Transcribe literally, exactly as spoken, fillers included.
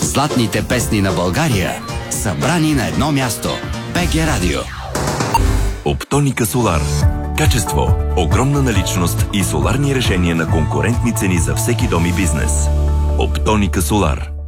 Златните песни на България, събрани на едно място. БГ Радио. Оптоника Солар. Качество, огромна наличност и соларни решения на конкурентни цени за всеки дом и бизнес. Оптоника Солар.